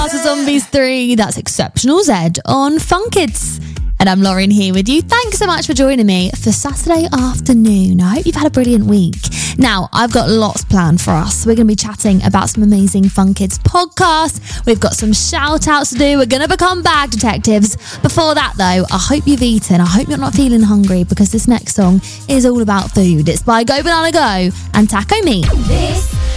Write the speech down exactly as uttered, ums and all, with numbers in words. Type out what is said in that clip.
Cast of Zombies three. That's Exceptional Z on Fun Kids. And I'm Lauren here with you. Thanks so much for joining me for Saturday afternoon. I hope you've had a brilliant week. Now, I've got lots planned for us. We're going to be chatting about some amazing Fun Kids podcasts. We've got some shout outs to do. We're going to become bag detectives. Before that, though, I hope you've eaten. I hope you're not feeling hungry because this next song is all about food. It's by Go Banana Go and Taco Meat. This